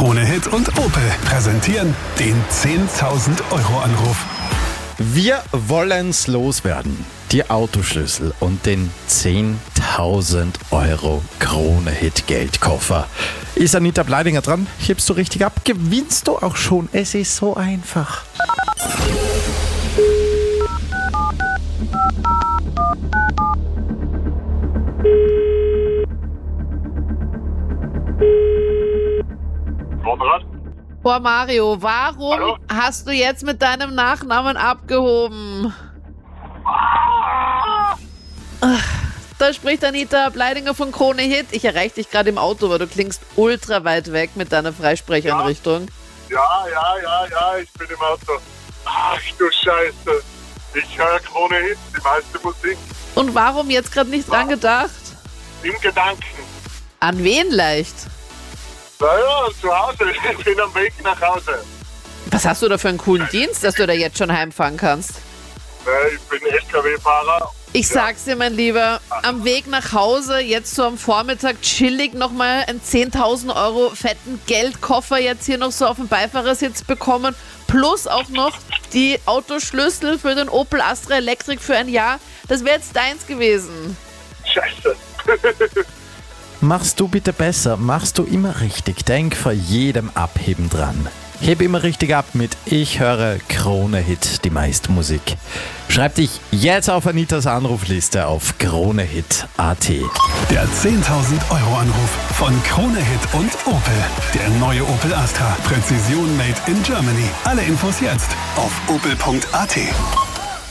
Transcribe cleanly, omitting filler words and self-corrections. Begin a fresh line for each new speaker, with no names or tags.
Krone Hit und Opel präsentieren den 10.000 Euro Anruf.
Wir wollen's loswerden. Die Autoschlüssel und den 10.000 Euro Krone Hit Geldkoffer. Ist Anita Bleidinger dran? Hebst du richtig ab? Gewinnst du auch schon? Es ist so einfach.
Konrad?
Boah, Mario, warum
Hallo?
hast du jetzt mit deinem Nachnamen abgehoben? Da spricht Anita Bleidinger von Krone Hit. Ich erreiche dich gerade im Auto, weil du klingst ultra weit weg mit deiner Freisprecheinrichtung.
Ja, ich bin im Auto. Ach du Scheiße. Ich höre Krone Hit, die meiste Musik.
Und warum jetzt gerade nicht dran gedacht?
Im Gedanken.
An wen leicht?
Naja, zu Hause. Ich bin am Weg nach Hause.
Was hast du da für einen coolen Dienst, dass du da jetzt schon heimfahren kannst?
Ich bin LKW-Fahrer.
Ich sag's dir, mein Lieber, am Weg nach Hause, jetzt so am Vormittag chillig nochmal einen 10.000 Euro fetten Geldkoffer jetzt hier noch so auf dem Beifahrersitz bekommen, plus auch noch die Autoschlüssel für den Opel Astra Electric für ein Jahr. Das wäre jetzt deins gewesen.
Scheiße.
Machst du bitte besser, machst du immer richtig. Denk vor jedem Abheben dran. Heb immer richtig ab mit Ich höre Krone Hit, die meiste Musik. Schreib dich jetzt auf Anitas Anrufliste auf kronehit.at.
Der 10.000 Euro Anruf von Krone Hit und Opel. Der neue Opel Astra. Präzision made in Germany. Alle Infos jetzt auf opel.at.